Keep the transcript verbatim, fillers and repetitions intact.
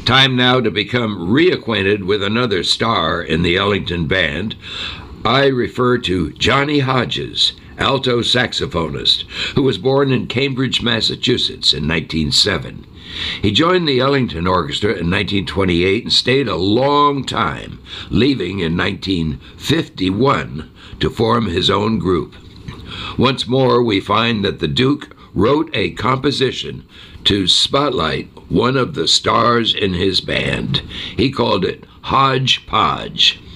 Time now to become reacquainted with another star in the Ellington Band. I refer to Johnny Hodges, alto saxophonist, who was born in Cambridge, Massachusetts in nineteen oh seven. He joined the Ellington Orchestra in nineteen twenty-eight and stayed a long time, leaving in nineteen fifty-one to form his own group. Once more, we find that the Duke wrote a composition to spotlight one of the stars in his band. He called it Hodge Podge.